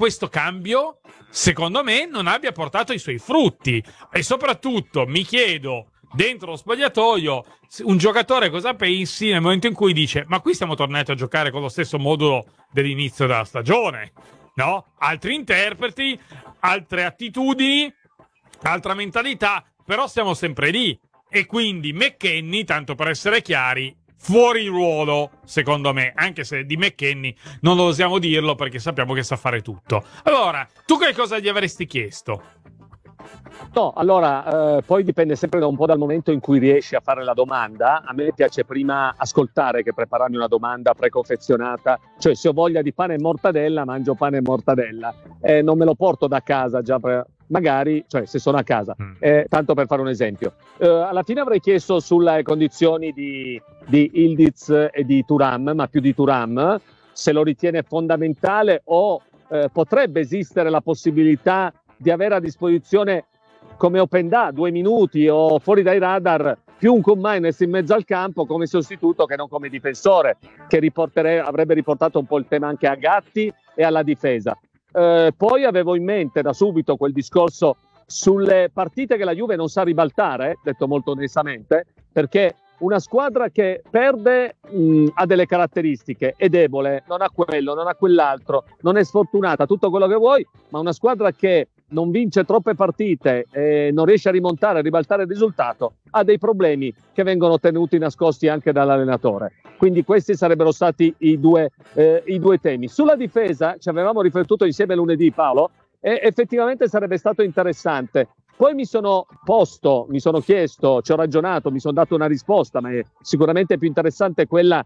questo cambio, secondo me, non abbia portato i suoi frutti. E soprattutto mi chiedo, dentro lo spogliatoio, un giocatore cosa pensi nel momento in cui dice: ma qui stiamo tornando a giocare con lo stesso modulo dell'inizio della stagione, no? Altri interpreti, altre attitudini, altra mentalità, però siamo sempre lì. E quindi McKennie, tanto per essere chiari, fuori ruolo, secondo me, anche se di McKennie non osiamo dirlo perché sappiamo che sa fare tutto. Allora, tu che cosa gli avresti chiesto? No, allora, poi dipende sempre un po' dal momento in cui riesci a fare la domanda. A me piace prima ascoltare che prepararmi una domanda preconfezionata, cioè se ho voglia di pane e mortadella, mangio pane e mortadella, non me lo porto da casa già magari, cioè se sono a casa, tanto per fare un esempio. Alla fine avrei chiesto sulle condizioni di Yildiz e di Thuram, ma più di Thuram, se lo ritiene fondamentale o potrebbe esistere la possibilità di avere a disposizione come Openda 2 minuti o fuori dai radar più un Koumainis in mezzo al campo come sostituto che non come difensore, che avrebbe riportato un po' il tema anche a Gatti e alla difesa. Poi avevo in mente da subito quel discorso sulle partite che la Juve non sa ribaltare, detto molto onestamente, perché una squadra che perde ha delle caratteristiche, è debole, non ha quello, non ha quell'altro, non è sfortunata, tutto quello che vuoi, ma una squadra che non vince troppe partite e non riesce a rimontare, a ribaltare il risultato, ha dei problemi che vengono tenuti nascosti anche dall'allenatore. Quindi questi sarebbero stati i due temi. Sulla difesa ci avevamo riflettuto insieme lunedì, Paolo, e effettivamente sarebbe stato interessante. Poi mi sono chiesto, ci ho ragionato, mi sono dato una risposta, ma è sicuramente più interessante quella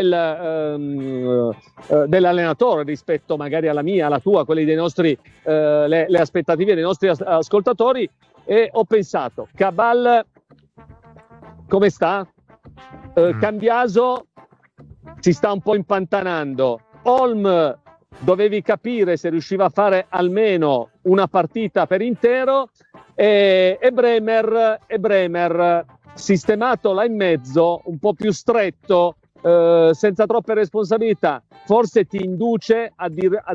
dell'allenatore rispetto magari alla mia, alla tua, quelli dei nostri le aspettative dei nostri ascoltatori, e ho pensato: Cabal come sta? Cambiaso si sta un po' impantanando. Olm dovevi capire se riusciva a fare almeno una partita per intero, e Bremer sistemato là in mezzo, un po' più stretto, senza troppe responsabilità, forse ti induce a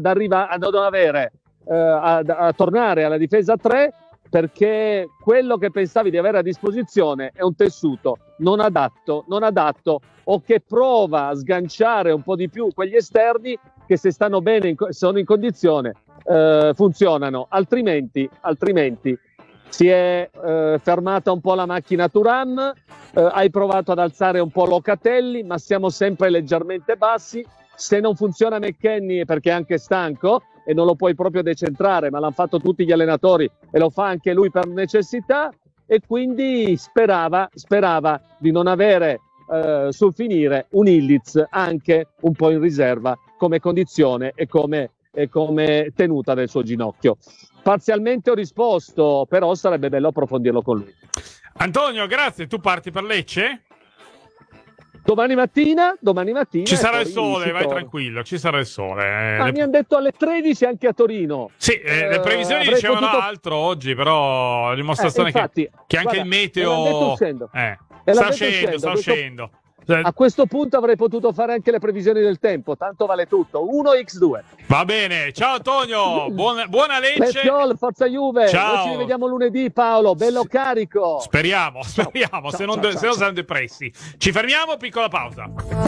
tornare alla difesa 3, perché quello che pensavi di avere a disposizione è un tessuto non adatto, o che prova a sganciare un po' di più quegli esterni che, se stanno bene, sono in condizione, funzionano, altrimenti si è fermata un po' la macchina Thuram, hai provato ad alzare un po' Locatelli, ma siamo sempre leggermente bassi. Se non funziona McKennie è perché è anche stanco e non lo puoi proprio decentrare, ma l'hanno fatto tutti gli allenatori e lo fa anche lui per necessità, e quindi sperava di non avere sul finire un Yildiz anche un po' in riserva come condizione e come tenuta del suo ginocchio. Parzialmente ho risposto, però sarebbe bello approfondirlo con lui. Antonio, grazie. Tu parti per Lecce? Domani mattina ci sarà il sole, vai tranquillo, ci sarà il sole. Mi hanno detto alle 13 anche a Torino. Sì, le previsioni dicevano altro oggi, però la dimostrazione infatti, che anche il meteo sta scendendo. A questo punto avrei potuto fare anche le previsioni del tempo, tanto vale tutto. 1x2. Va bene, ciao Antonio, buona Lecce. Forza Juve. Ciao. Noi ci rivediamo lunedì, Paolo, bello carico. Speriamo, se no siamo depressi. Ci fermiamo, piccola pausa.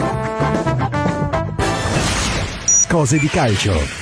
Cose di calcio.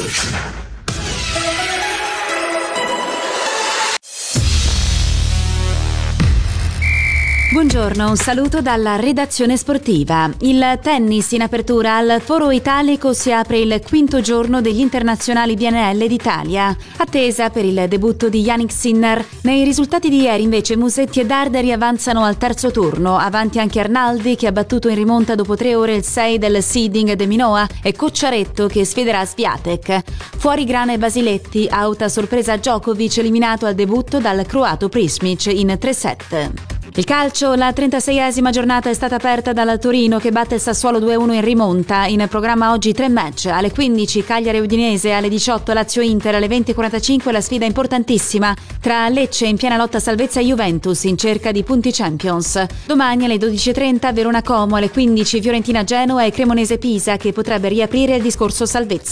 Buongiorno, un saluto dalla redazione sportiva. Il tennis in apertura al Foro Italico, si apre il 5° giorno degli internazionali BNL d'Italia. Attesa per il debutto di Jannik Sinner. Nei risultati di ieri invece Musetti e Darderi avanzano al 3° turno, avanti anche Arnaldi che ha battuto in rimonta dopo 3 ore il 6 del seeding de Minoa, e Cocciaretto che sfiderà Swiatek. Fuori Grana e Basiletti, out a sorpresa Djokovic eliminato al debutto dal croato Prismic in 3-7. Il calcio, la 36esima giornata è stata aperta dal Torino che batte il Sassuolo 2-1 in rimonta. In programma oggi 3 match: alle 15 Cagliari Udinese, alle 18 Lazio Inter, alle 20:45 la sfida importantissima tra Lecce in piena lotta salvezza e Juventus in cerca di punti Champions. Domani alle 12:30 Verona Como, alle 15 Fiorentina Genoa e Cremonese Pisa che potrebbe riaprire il discorso salvezza.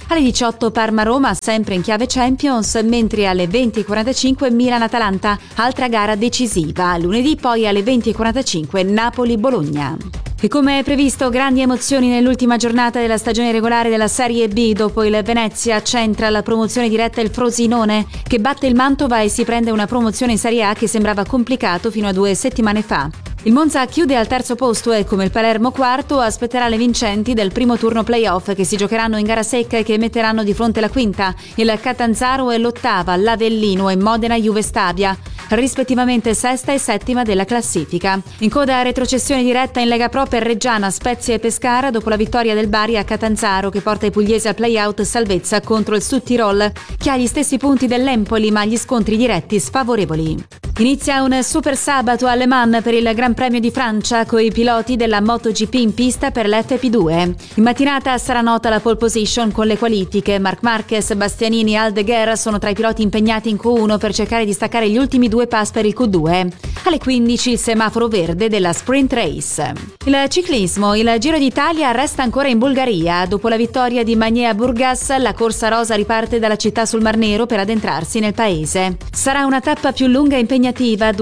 Alle 18 Parma-Roma, sempre in chiave Champions, mentre alle 20.45 Milan-Atalanta, altra gara decisiva. Lunedì poi alle 20.45 Napoli-Bologna. E come previsto, grandi emozioni nell'ultima giornata della stagione regolare della Serie B. Dopo il Venezia centra la promozione diretta il Frosinone, che batte il Mantova e si prende una promozione in Serie A che sembrava complicato fino a 2 settimane fa. Il Monza chiude al terzo posto e, come il Palermo quarto, aspetterà le vincenti del primo turno playoff che si giocheranno in gara secca e che metteranno di fronte la quinta, il Catanzaro e l'ottava, l'Avellino e Modena Juve Stabia, rispettivamente sesta e settima della classifica. In coda retrocessione diretta in Lega Pro per Reggiana, Spezia e Pescara dopo la vittoria del Bari a Catanzaro che porta i pugliesi al play-out salvezza contro il Südtirol, che ha gli stessi punti dell'Empoli ma gli scontri diretti sfavorevoli. Inizia un super sabato a Le Mans per il Gran Premio di Francia coi piloti della MotoGP in pista per l'FP2. In mattinata sarà nota la pole position con le qualifiche. Marc Marquez, Bastianini e Aldeguer sono tra i piloti impegnati in Q1 per cercare di staccare gli ultimi 2 pass per il Q2. Alle 15 il semaforo verde della sprint race. Il ciclismo, il Giro d'Italia resta ancora in Bulgaria. Dopo la vittoria di Magné a Burgas, la corsa rosa riparte dalla città sul Mar Nero per addentrarsi nel paese. Sarà una tappa più lunga e impegnativa,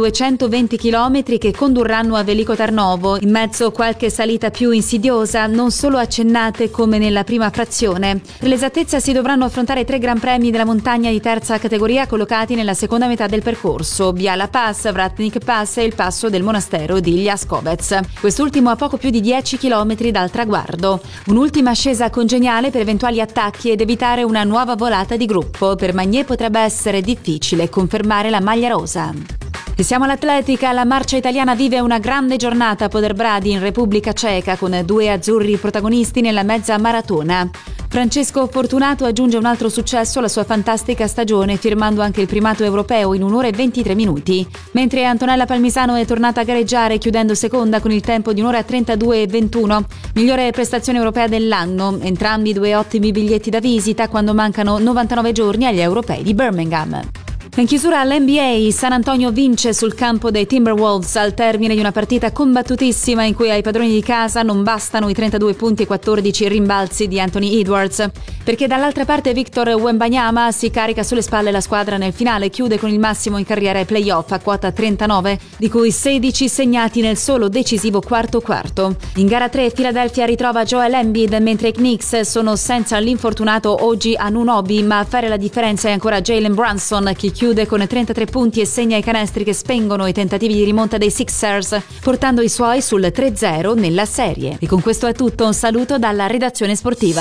220 km che condurranno a Veliko Tarnovo, in mezzo qualche salita più insidiosa, non solo accennate come nella prima frazione. Per l'esattezza si dovranno affrontare 3 gran premi della montagna di terza categoria collocati nella seconda metà del percorso: Biala Pass, Vratnik Pass e il passo del monastero di Ljaskovetz. Quest'ultimo a poco più di 10 km dal traguardo. Un'ultima ascesa congeniale per eventuali attacchi ed evitare una nuova volata di gruppo. Per Magné potrebbe essere difficile confermare la maglia rosa. E siamo all'atletica, la marcia italiana vive una grande giornata a Poderbradi in Repubblica Ceca con 2 azzurri protagonisti nella mezza maratona. Francesco Fortunato aggiunge un altro successo alla sua fantastica stagione firmando anche il primato europeo in 1 ora e 23 minuti, mentre Antonella Palmisano è tornata a gareggiare chiudendo seconda con il tempo di 1 ora 32 e 21, migliore prestazione europea dell'anno, entrambi 2 ottimi biglietti da visita quando mancano 99 giorni agli europei di Birmingham. In chiusura all'NBA, San Antonio vince sul campo dei Timberwolves al termine di una partita combattutissima in cui ai padroni di casa non bastano i 32 punti e 14 rimbalzi di Anthony Edwards, perché dall'altra parte Victor Wembanyama si carica sulle spalle la squadra nel finale e chiude con il massimo in carriera ai playoff a quota 39, di cui 16 segnati nel solo decisivo quarto. In gara 3 Philadelphia ritrova Joel Embiid, mentre i Knicks sono senza l'infortunato OG Anunoby, ma a fare la differenza è ancora Jalen Brunson, che chiude con 33 punti e segna i canestri che spengono i tentativi di rimonta dei Sixers, portando i suoi sul 3-0 nella serie. E con questo è tutto, un saluto dalla redazione sportiva.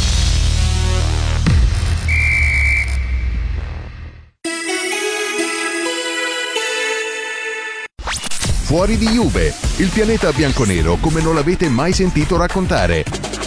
Fuori di Juve, il pianeta bianconero come non l'avete mai sentito raccontare.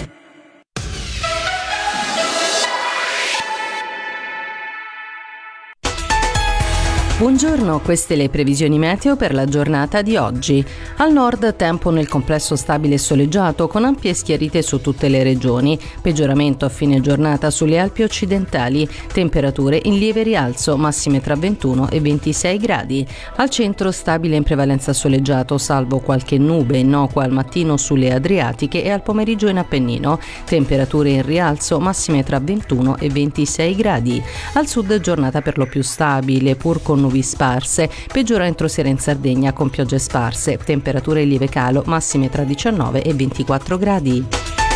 Buongiorno, queste le previsioni meteo per la giornata di oggi. Al nord tempo nel complesso stabile e soleggiato con ampie schiarite su tutte le regioni, peggioramento a fine giornata sulle Alpi occidentali, temperature in lieve rialzo, massime tra 21 e 26 gradi. Al centro stabile in prevalenza soleggiato, salvo qualche nube innocua al mattino sulle Adriatiche e al pomeriggio in Appennino, temperature in rialzo, massime tra 21 e 26 gradi. Al sud giornata per lo più stabile, pur con nubi sparse, peggiora entro sera in Sardegna con piogge sparse, temperature in lieve calo, massime tra 19 e 24 gradi.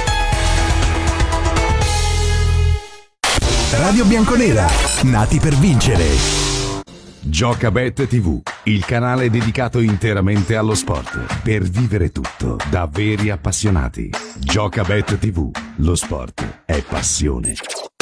Radio Bianconera, nati per vincere. Giocabet TV, il canale dedicato interamente allo sport, per vivere tutto da veri appassionati. Giocabet TV, lo sport è passione.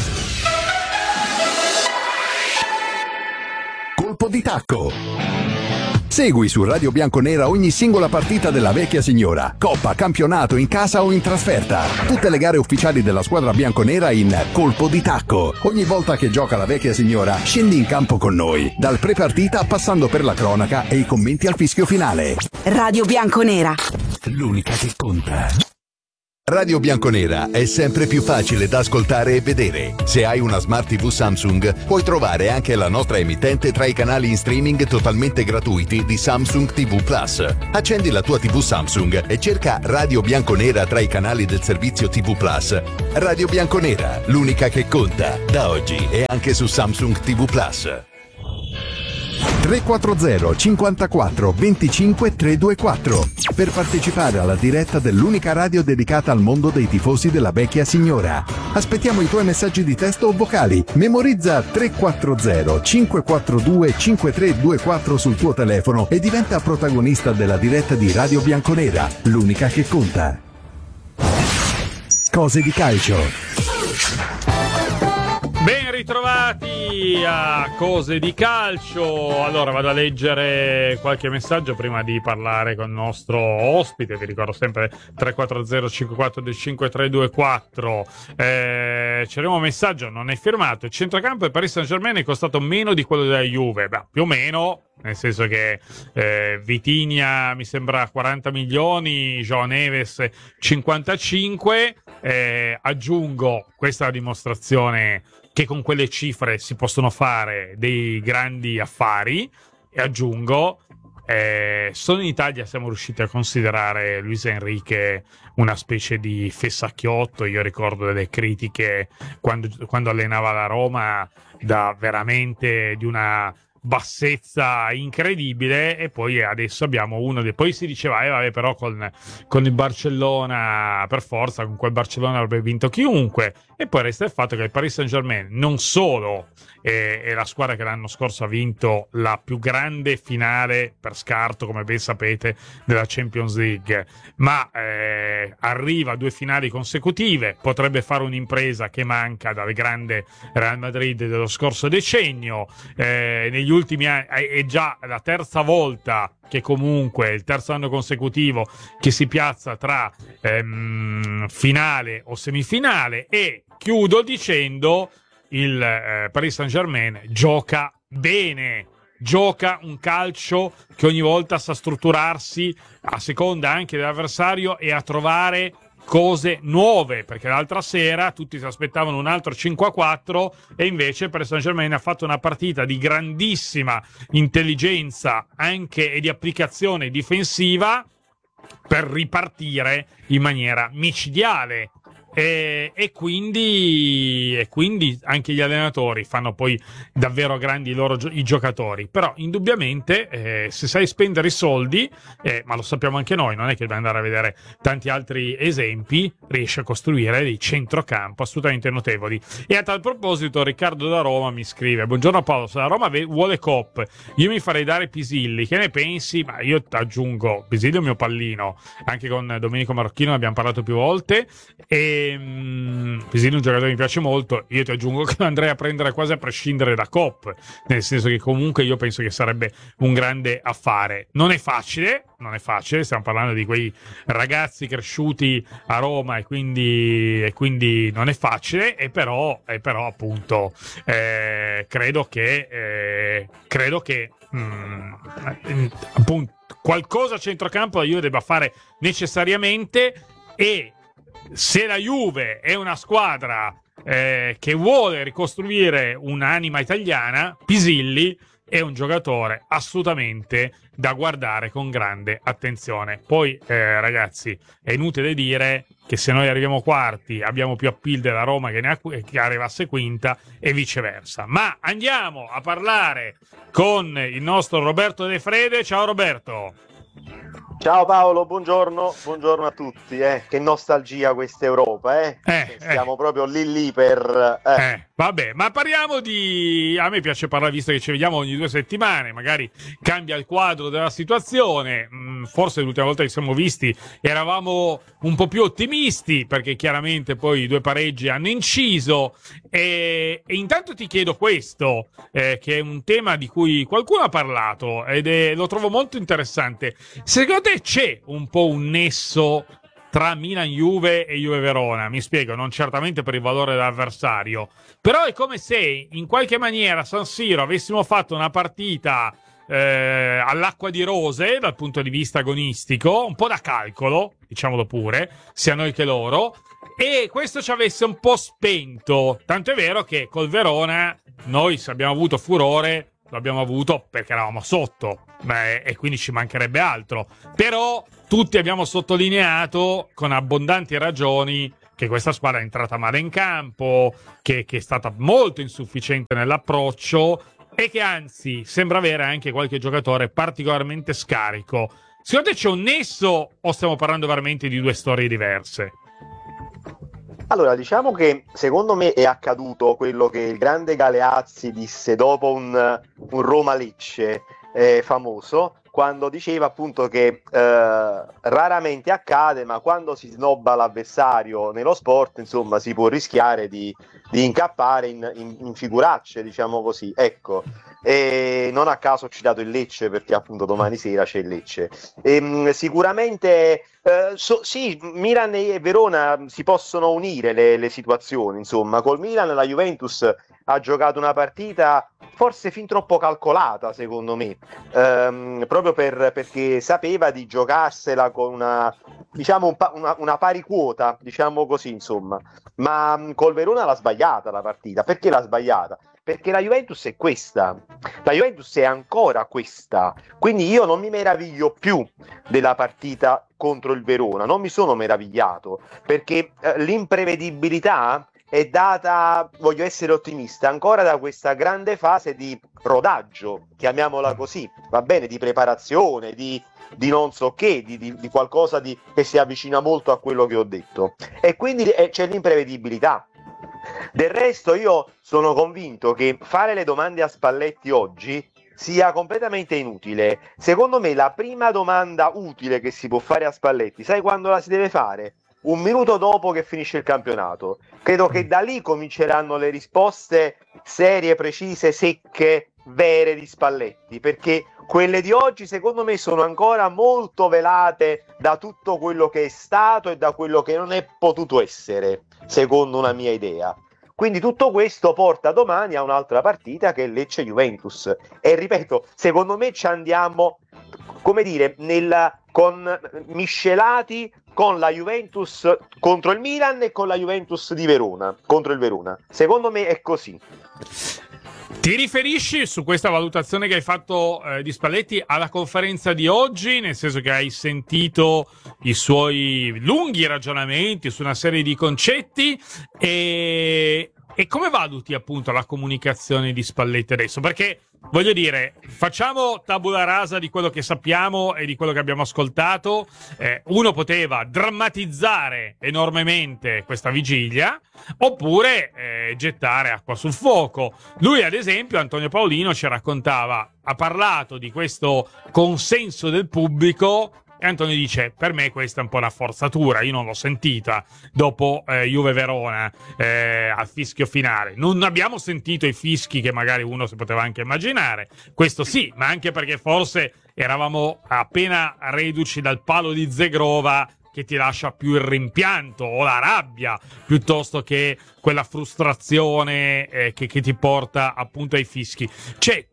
Colpo di tacco. Segui su Radio Bianconera ogni singola partita della vecchia signora, coppa, campionato, in casa o in trasferta. Tutte le gare ufficiali della squadra bianconera in Colpo di tacco. Ogni volta che gioca la vecchia signora, scendi in campo con noi, dal pre-partita passando per la cronaca e i commenti al fischio finale. Radio Bianconera, l'unica che conta. Radio Bianconera è sempre più facile da ascoltare e vedere. Se hai una Smart TV Samsung, puoi trovare anche la nostra emittente tra i canali in streaming totalmente gratuiti di Samsung TV Plus. Accendi la tua TV Samsung e cerca Radio Bianconera tra i canali del servizio TV Plus. Radio Bianconera, l'unica che conta, da oggi e anche su Samsung TV Plus. 340 54 25 324 per partecipare alla diretta dell'unica radio dedicata al mondo dei tifosi della vecchia signora. Aspettiamo i tuoi messaggi di testo o vocali. Memorizza 340 542 5324 sul tuo telefono e diventa protagonista della diretta di Radio Bianconera, l'unica che conta. Cose di calcio. Ben ritrovati a Cose di Calcio. Allora vado a leggere qualche messaggio prima di parlare con il nostro ospite. Vi ricordo sempre 340 54 5324. C'era un messaggio, non è firmato. Il centrocampo del Paris Saint-Germain è costato meno di quello della Juve. Beh, più o meno, nel senso che Vitinha mi sembra 40 milioni, João Neves 55. Aggiungo, questa è la dimostrazione che con quelle cifre si possono fare dei grandi affari, e aggiungo, solo in Italia siamo riusciti a considerare Luis Enrique una specie di fessacchiotto. Io ricordo delle critiche quando allenava la Roma, da veramente di una bassezza incredibile, e poi adesso abbiamo uno dei... Poi si diceva vabbè, però con il Barcellona, per forza con quel Barcellona avrebbe vinto chiunque, e poi resta il fatto che il Paris Saint-Germain non solo è la squadra che l'anno scorso ha vinto la più grande finale per scarto, come ben sapete, della Champions League, ma arriva a 2 finali consecutive. Potrebbe fare un'impresa che manca dal grande Real Madrid dello scorso decennio. Negli ultimi anni è già la terza volta che comunque il terzo anno consecutivo che si piazza tra finale o semifinale. E chiudo dicendo il Paris Saint-Germain gioca bene, gioca un calcio che ogni volta sa strutturarsi a seconda anche dell'avversario e a trovare cose nuove, perché l'altra sera tutti si aspettavano un altro 5-4 e invece il Paris Saint-Germain ha fatto una partita di grandissima intelligenza anche e di applicazione difensiva per ripartire in maniera micidiale. E quindi anche gli allenatori fanno poi davvero grandi i giocatori. Però indubbiamente se sai spendere i soldi, ma lo sappiamo anche noi, non è che dobbiamo andare a vedere tanti altri esempi, riesce a costruire dei centrocampo assolutamente notevoli. E a tal proposito Riccardo da Roma mi scrive: buongiorno Paolo, se la Roma vuole Cop, io mi farei dare Pisilli, che ne pensi? Ma io aggiungo, Pisilli è un mio pallino, anche con Domenico Marocchino ne abbiamo parlato più volte, e Pisilli è un giocatore che mi piace molto. Io ti aggiungo che lo andrei a prendere quasi a prescindere da Cop, nel senso che comunque io penso che sarebbe un grande affare. Non è facile, stiamo parlando di quei ragazzi cresciuti a Roma e quindi non è facile, e però appunto credo che appunto qualcosa a centrocampo la Juve debba fare necessariamente. E se la Juve è una squadra che vuole ricostruire un'anima italiana, Pisilli è un giocatore assolutamente da guardare con grande attenzione. Poi ragazzi, è inutile dire che se noi arriviamo quarti abbiamo più appeal della Roma che arrivasse quinta e viceversa. Ma andiamo a parlare con il nostro Roberto De Frede. Ciao Roberto. Ciao Paolo, buongiorno a tutti. Che nostalgia questa Europa, siamo proprio lì per... Vabbè, ma parliamo di... A me piace parlare, visto che ci vediamo ogni 2 settimane, magari cambia il quadro della situazione. Forse l'ultima volta che ci siamo visti eravamo un po' più ottimisti, perché chiaramente poi i 2 pareggi hanno inciso. E intanto ti chiedo questo, che è un tema di cui qualcuno ha parlato ed lo trovo molto interessante. Secondo te c'è un po' un nesso tra Milan-Juve e Juve-Verona? Mi spiego, non certamente per il valore dell'avversario, però è come se in qualche maniera a San Siro avessimo fatto una partita all'acqua di rose dal punto di vista agonistico, un po' da calcolo, diciamolo pure, sia noi che loro, e questo ci avesse un po' spento, tanto è vero che col Verona noi, se abbiamo avuto furore, lo abbiamo avuto perché eravamo sotto, e quindi ci mancherebbe altro, però tutti abbiamo sottolineato con abbondanti ragioni che questa squadra è entrata male in campo, che è stata molto insufficiente nell'approccio e che anzi sembra avere anche qualche giocatore particolarmente scarico. Secondo te c'è un nesso o stiamo parlando veramente di due storie diverse? Allora, diciamo che secondo me è accaduto quello che il grande Galeazzi disse dopo un Roma-Lecce famoso, quando diceva appunto che raramente accade, ma quando si snobba l'avversario nello sport, insomma, si può rischiare di incappare in figuracce, diciamo così. Ecco, e non a caso ho citato il Lecce perché appunto domani sera c'è il Lecce. Sicuramente sì, Milan e Verona si possono unire le situazioni, insomma. Col Milan la Juventus ha giocato una partita forse fin troppo calcolata, secondo me, proprio perché sapeva di giocarsela con una pari quota, diciamo così, insomma. Ma col Verona l'ha sbagliata la partita. Perché l'ha sbagliata? Perché la Juventus è questa, la Juventus è ancora questa, quindi io non mi meraviglio più della partita contro il Verona, non mi sono meravigliato, perché l'imprevedibilità è data, voglio essere ottimista, ancora da questa grande fase di rodaggio, chiamiamola così, va bene, di preparazione, di non so che, di qualcosa che si avvicina molto a quello che ho detto, e quindi c'è l'imprevedibilità. Del resto io sono convinto che fare le domande a Spalletti oggi sia completamente inutile. Secondo me la prima domanda utile che si può fare a Spalletti, sai quando la si deve fare? Un minuto dopo che finisce il campionato. Credo che da lì cominceranno le risposte serie, precise, secche, vere di Spalletti, perché quelle di oggi secondo me sono ancora molto velate da tutto quello che è stato e da quello che non è potuto essere, secondo una mia idea. Quindi tutto questo porta domani a un'altra partita che è Lecce-Juventus, e ripeto, secondo me ci andiamo, come dire, miscelati con la Juventus contro il Milan e con la Juventus di Verona contro il Verona. Secondo me è così. Ti riferisci su questa valutazione che hai fatto di Spalletti alla conferenza di oggi, nel senso che hai sentito i suoi lunghi ragionamenti su una serie di concetti, e come valuti appunto la comunicazione di Spalletti adesso? Perché voglio dire, facciamo tabula rasa di quello che sappiamo e di quello che abbiamo ascoltato. Uno poteva drammatizzare enormemente questa vigilia, oppure gettare acqua sul fuoco. Lui, ad esempio, Antonio Paolino ci raccontava, ha parlato di questo consenso del pubblico, e Antonio dice: per me questa è un po' una forzatura, io non l'ho sentita dopo Juve Verona al fischio finale. Non abbiamo sentito i fischi che magari uno si poteva anche immaginare, questo sì, ma anche perché forse eravamo appena reduci dal palo di Zegrova, che ti lascia più il rimpianto o la rabbia piuttosto che quella frustrazione che ti porta appunto ai fischi. Cioè,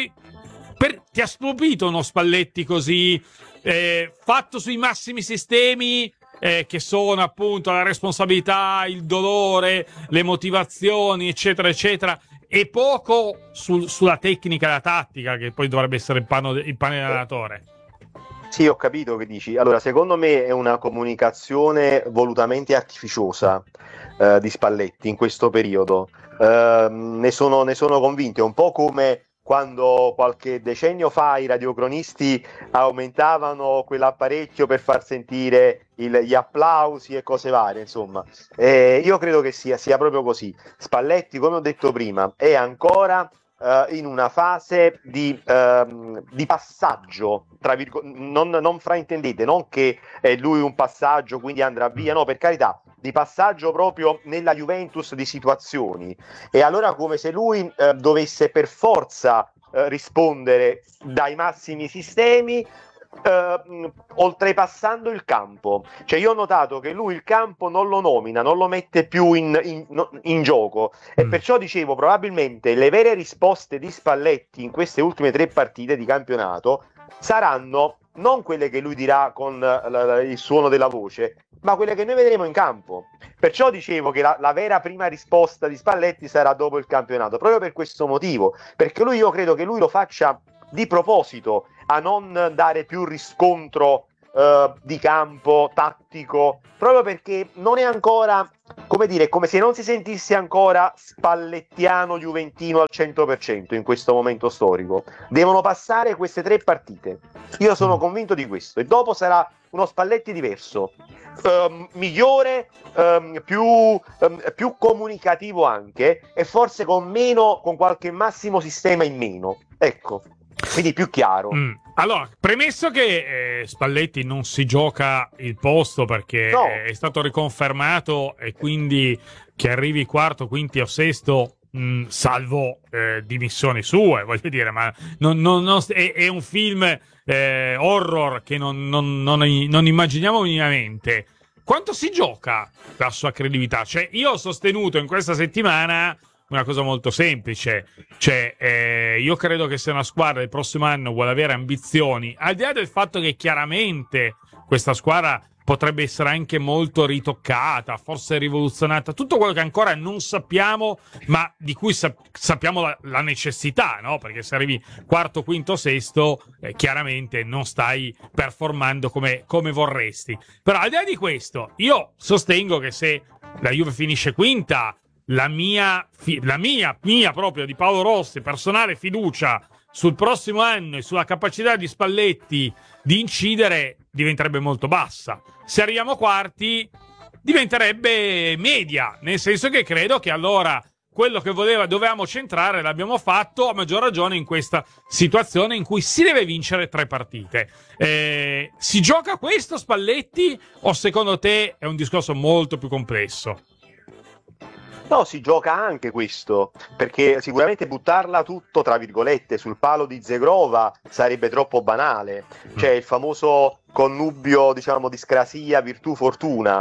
ti ha stupito uno Spalletti così fatto sui massimi sistemi, che sono appunto la responsabilità, il dolore, le motivazioni, eccetera eccetera, e poco sulla tecnica e la tattica, che poi dovrebbe essere il pane dell'allenatore? Sì, ho capito che dici. Allora, secondo me è una comunicazione volutamente artificiosa di Spalletti in questo periodo. Ne sono convinto. È un po' come quando qualche decennio fa i radiocronisti aumentavano quell'apparecchio per far sentire gli applausi e cose varie, insomma. Io credo che sia proprio così. Spalletti, come ho detto prima, è ancora in una fase di passaggio, non fraintendete, non che è lui un passaggio quindi andrà via, no, per carità, di passaggio proprio nella Juventus di situazioni. E allora, come se lui dovesse per forza rispondere dai massimi sistemi, oltrepassando il campo. Cioè io ho notato che lui il campo non lo nomina, non lo mette più in gioco, e perciò dicevo probabilmente le vere risposte di Spalletti in queste ultime 3 partite di campionato saranno non quelle che lui dirà con il suono della voce, ma quelle che noi vedremo in campo. Perciò dicevo che la vera prima risposta di Spalletti sarà dopo il campionato, proprio per questo motivo, perché io credo che lui lo faccia di proposito, a non dare più riscontro di campo tattico, proprio perché non è ancora, come dire, come se non si sentisse ancora spallettiano juventino al 100% in questo momento storico. Devono passare queste 3 partite, io sono convinto di questo, e dopo sarà uno Spalletti diverso, migliore, più comunicativo anche, e forse con qualche massimo sistema in meno, ecco, quindi più chiaro. Allora, premesso che Spalletti non si gioca il posto perché è stato riconfermato, e quindi che arrivi quarto, quinti o sesto, salvo dimissioni sue, voglio dire, ma è un film horror che non immaginiamo minimamente. Quanto si gioca la sua credibilità? Cioè, io ho sostenuto in questa settimana una cosa molto semplice, cioè io credo che se una squadra il prossimo anno vuole avere ambizioni, al di là del fatto che chiaramente questa squadra potrebbe essere anche molto ritoccata, forse rivoluzionata, tutto quello che ancora non sappiamo, ma di cui sappiamo la necessità, no? Perché se arrivi quarto, quinto, sesto, chiaramente non stai performando come vorresti. Però al di là di questo, io sostengo che se la Juve finisce quinta, la mia proprio di Paolo Rossi, personale fiducia sul prossimo anno e sulla capacità di Spalletti di incidere diventerebbe molto bassa. Se arriviamo quarti diventerebbe media, nel senso che credo che allora quello che dovevamo centrare l'abbiamo fatto, a maggior ragione in questa situazione in cui si deve vincere 3 partite. Si gioca questo Spalletti, o secondo te è un discorso molto più complesso? No, si gioca anche questo, perché sicuramente buttarla tutto, tra virgolette, sul palo di Zegrova sarebbe troppo banale. Cioè il famoso connubio, diciamo, discrasia, virtù, fortuna.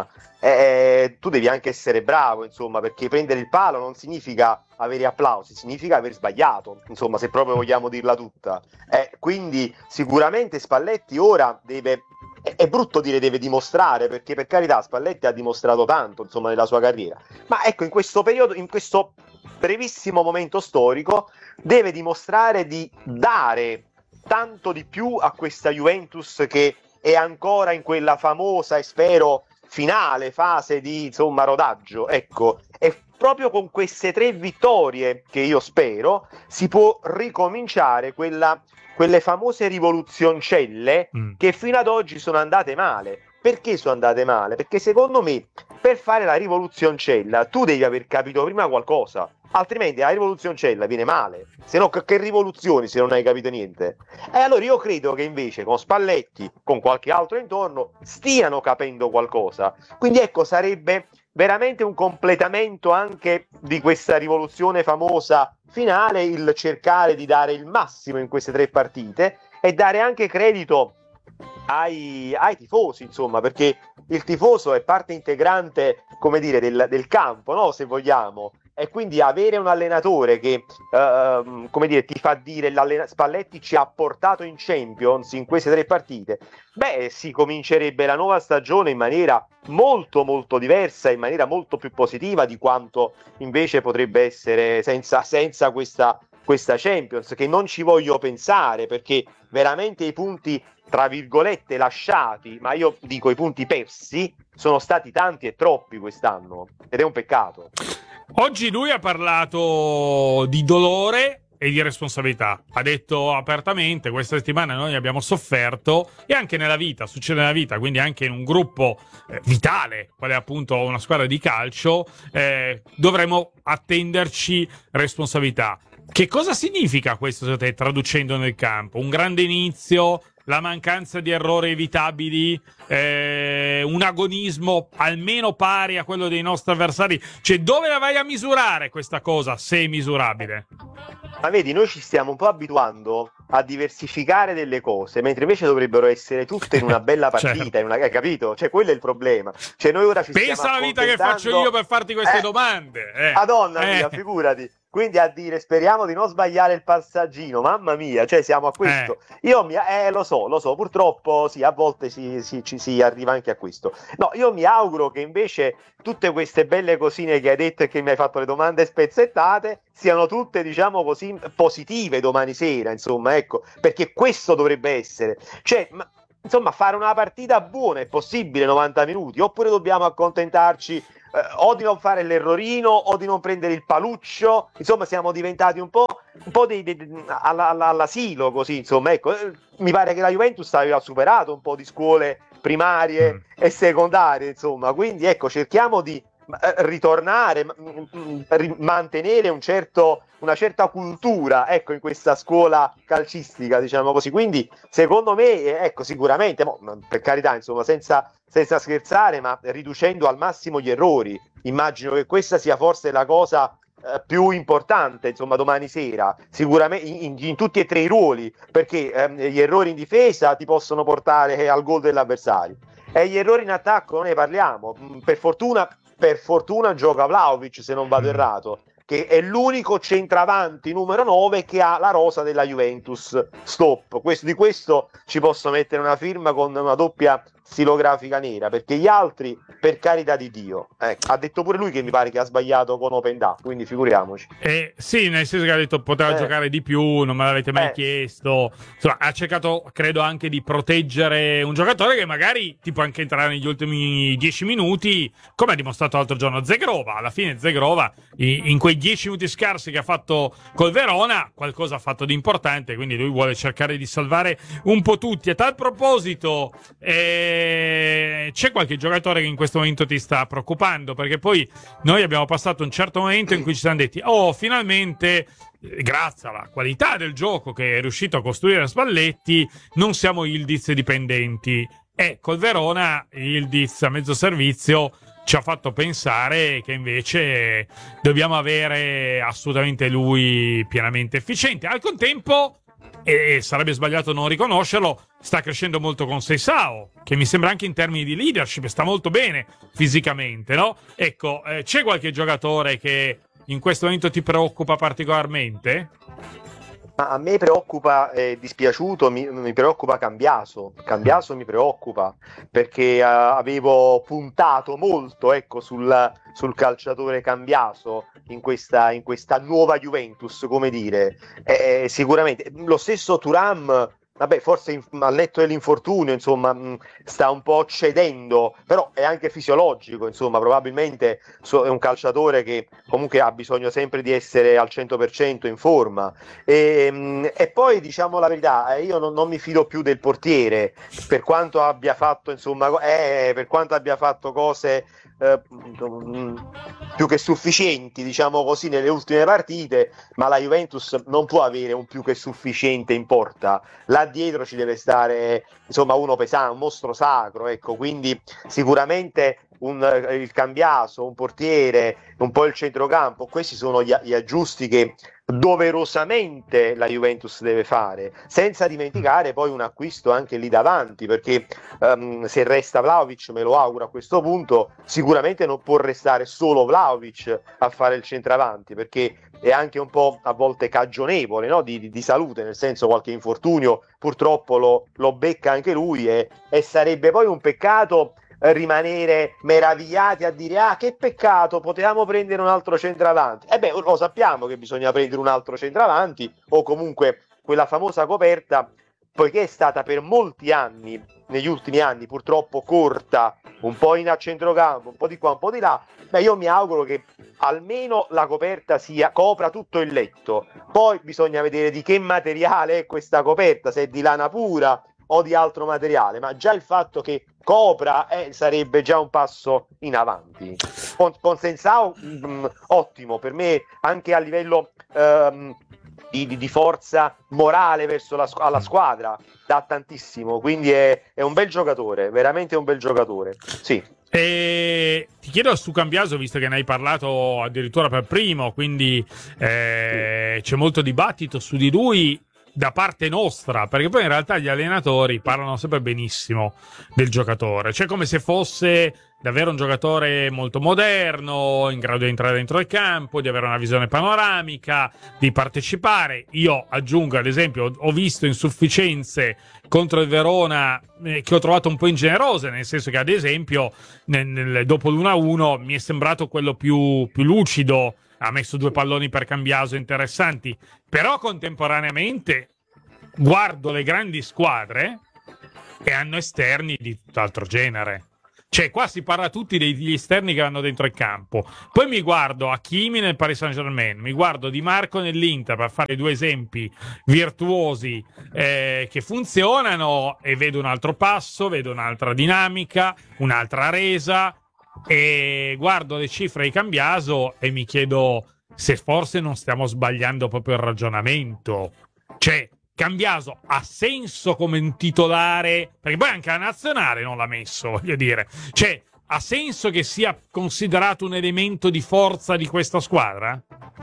Tu devi anche essere bravo, insomma, perché prendere il palo non significa avere applausi, significa aver sbagliato, insomma, se proprio vogliamo dirla tutta. Quindi sicuramente Spalletti ora deve... È brutto dire deve dimostrare, perché per carità Spalletti ha dimostrato tanto, insomma, nella sua carriera, ma ecco, in questo periodo, in questo brevissimo momento storico, deve dimostrare di dare tanto di più a questa Juventus, che è ancora in quella famosa e spero finale fase di, insomma, rodaggio. Ecco, e proprio con queste 3 vittorie, che io spero, si può ricominciare quelle famose rivoluzioncelle che fino ad oggi sono andate male. Perché sono andate male? Perché secondo me per fare la rivoluzioncella tu devi aver capito prima qualcosa, altrimenti la rivoluzioncella viene male. Se no, che rivoluzioni se non hai capito niente? E allora io credo che invece con Spalletti, con qualche altro intorno, stiano capendo qualcosa. Quindi ecco, sarebbe veramente un completamento anche di questa rivoluzione famosa finale, il cercare di dare il massimo in queste 3 partite e dare anche credito ai tifosi, insomma, perché il tifoso è parte integrante, come dire, del campo, no? Se vogliamo. E quindi avere un allenatore che come dire, ti fa dire Spalletti ci ha portato in Champions in queste 3 partite, beh, si comincerebbe la nuova stagione in maniera molto molto diversa, in maniera molto più positiva di quanto invece potrebbe essere senza questa Champions, che non ci voglio pensare, perché veramente i punti, tra virgolette, lasciati, ma io dico i punti persi, sono stati tanti e troppi quest'anno, ed è un peccato. Oggi lui ha parlato di dolore e di responsabilità. Ha detto apertamente: questa settimana noi abbiamo sofferto, e anche nella vita, succede nella vita, quindi anche in un gruppo vitale, quale è appunto una squadra di calcio, dovremo attenderci responsabilità. Che cosa significa questo, secondo te, traducendo nel campo? Un grande inizio, la mancanza di errori evitabili, un agonismo almeno pari a quello dei nostri avversari? Cioè, dove la vai a misurare questa cosa, se è misurabile? Ma vedi, noi ci stiamo un po' abituando a diversificare delle cose, mentre invece dovrebbero essere tutte in una bella partita, Certo. hai capito? Cioè, quello è il problema. Cioè, noi ora ci Pensa stiamo alla vita che faccio accontentando. io per farti queste domande. Madonna mia, figurati. Quindi a dire speriamo di non sbagliare il passaggino, mamma mia, cioè siamo a questo. Lo so, purtroppo sì, a volte si arriva anche a questo. No, io mi auguro che invece tutte queste belle cosine che hai detto e che mi hai fatto le domande spezzettate siano tutte, diciamo così, positive domani sera, insomma, ecco, perché questo dovrebbe essere. Cioè, insomma, fare una partita buona è possibile 90 minuti, oppure dobbiamo accontentarci o di non fare l'errorino o di non prendere il paluccio. Insomma, siamo diventati un po' all'asilo, così, insomma, ecco. Mi pare che la Juventus aveva superato un po' di scuole primarie e secondarie, insomma, quindi ecco, cerchiamo di ritornare, mantenere una certa cultura, ecco, in questa scuola calcistica, diciamo così. Quindi secondo me, ecco, sicuramente, per carità, insomma, senza scherzare, ma riducendo al massimo gli errori, immagino che questa sia forse la cosa più importante, insomma, domani sera, sicuramente in tutti e tre i ruoli, perché gli errori in difesa ti possono portare al gol dell'avversario e gli errori in attacco non ne parliamo. Per fortuna gioca Vlahovic, se non vado errato, che è l'unico centravanti numero 9 che ha la rosa della Juventus. Stop. Di questo ci posso mettere una firma con una doppia stilografica nera, perché gli altri, per carità di Dio, ha detto pure lui che mi pare che ha sbagliato con Open Up, quindi figuriamoci. Sì, nel senso che ha detto poteva giocare di più, non me l'avete mai chiesto. Insomma, ha cercato, credo, anche di proteggere un giocatore che magari ti può anche entrare negli ultimi 10 minuti, come ha dimostrato l'altro giorno Zegrova. Alla fine Zegrova, in quei 10 minuti scarsi che ha fatto col Verona, qualcosa ha fatto di importante, quindi lui vuole cercare di salvare un po' tutti. A tal proposito, c'è qualche giocatore che in questo momento ti sta preoccupando? Perché poi noi abbiamo passato un certo momento in cui ci siamo detti finalmente, grazie alla qualità del gioco che è riuscito a costruire Spalletti, non siamo Ildiz dipendenti. E col Verona Ildiz a mezzo servizio ci ha fatto pensare che invece dobbiamo avere assolutamente lui pienamente efficiente. Al contempo, e sarebbe sbagliato non riconoscerlo, sta crescendo molto con Seisao, che mi sembra anche in termini di leadership sta molto bene fisicamente, no? Ecco, c'è qualche giocatore che in questo momento ti preoccupa particolarmente? Ma a me preoccupa, dispiaciuto, mi preoccupa Cambiaso mi preoccupa, perché avevo puntato molto, ecco, sul calciatore Cambiaso in questa nuova Juventus, come dire. Sicuramente lo stesso Thuram, vabbè, forse al netto dell'infortunio, insomma, sta un po' cedendo, però è anche fisiologico, insomma, probabilmente è un calciatore che comunque ha bisogno sempre di essere al 100% in forma. E poi, diciamo la verità, io non mi fido più del portiere, per quanto abbia fatto, insomma, cose più che sufficienti, diciamo così, nelle ultime partite, ma la Juventus non può avere un più che sufficiente in porta. Là dietro ci deve stare, insomma, uno pesante, un mostro sacro, ecco. Quindi sicuramente il Cambiaso, un portiere, un po' il centrocampo, questi sono gli aggiusti che doverosamente la Juventus deve fare, senza dimenticare poi un acquisto anche lì davanti, perché se resta Vlahovic, me lo auguro a questo punto, sicuramente non può restare solo Vlahovic a fare il centravanti, perché è anche un po' a volte cagionevole, no? di salute, nel senso, qualche infortunio purtroppo lo becca anche lui, e sarebbe poi un peccato rimanere meravigliati a dire che peccato, potevamo prendere un altro centravanti. Lo sappiamo che bisogna prendere un altro centravanti, o comunque quella famosa coperta, poiché è stata per molti anni, negli ultimi anni, purtroppo corta, un po' in a centrocampo, un po' di qua, un po' di là. Io mi auguro che almeno la coperta copra tutto il letto. Poi bisogna vedere di che materiale è questa coperta, se è di lana pura o di altro materiale, ma già il fatto che copra sarebbe già un passo in avanti. Con Seisao ottimo, per me anche a livello di forza morale verso alla squadra dà tantissimo, quindi è un bel giocatore, veramente un bel giocatore, sì. E ti chiedo su Cambiaso, visto che ne hai parlato addirittura per primo, quindi c'è molto dibattito su di lui da parte nostra, perché poi in realtà gli allenatori parlano sempre benissimo del giocatore, cioè come se fosse davvero un giocatore molto moderno, in grado di entrare dentro il campo, di avere una visione panoramica, di partecipare. Io aggiungo, ad esempio, ho visto insufficienze contro il Verona che ho trovato un po' ingenerose, nel senso che ad esempio dopo l'1-1 mi è sembrato quello più lucido, ha messo 2 palloni per Cambiaso interessanti, però contemporaneamente guardo le grandi squadre e hanno esterni di tutt'altro genere. Cioè, qua si parla tutti degli esterni che vanno dentro il campo. Poi mi guardo Hakimi nel Paris Saint-Germain, mi guardo Di Marco nell'Inter, per fare 2 esempi virtuosi che funzionano, e vedo un altro passo, vedo un'altra dinamica, un'altra resa, e guardo le cifre di Cambiaso e mi chiedo se forse non stiamo sbagliando proprio il ragionamento. Cioè, Cambiaso ha senso come un titolare, perché poi anche la nazionale non l'ha messo, voglio dire. Cioè, ha senso che sia considerato un elemento di forza di questa squadra?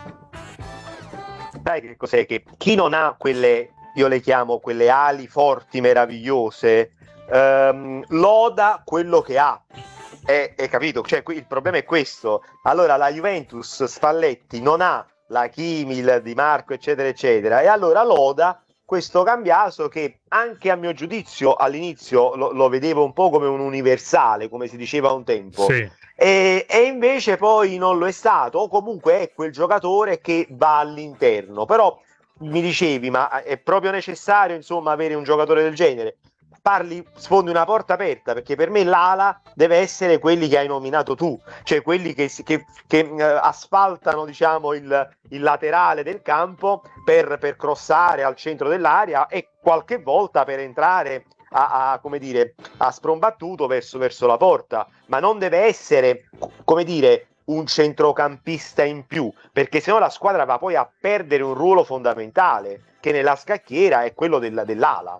Sai che cos'è? Che chi non ha quelle, io le chiamo quelle ali forti, meravigliose, loda quello che ha. È capito? Cioè, il problema è questo. Allora la Juventus, Spalletti, non ha la Hakimi, il Di Marco, eccetera, eccetera, e allora loda questo Cambiaso che anche a mio giudizio all'inizio lo vedevo un po' come un universale, come si diceva un tempo, sì. E invece poi non lo è stato, o comunque è quel giocatore che va all'interno. Però mi dicevi, ma è proprio necessario insomma avere un giocatore del genere? Sfondi una porta aperta, perché per me l'ala deve essere quelli che hai nominato tu, cioè quelli che asfaltano, diciamo, il laterale del campo per crossare al centro dell'area e qualche volta per entrare come dire, a sprombattuto verso la porta, ma non deve essere, come dire, un centrocampista in più, perché sennò la squadra va poi a perdere un ruolo fondamentale che nella scacchiera è quello dell'ala.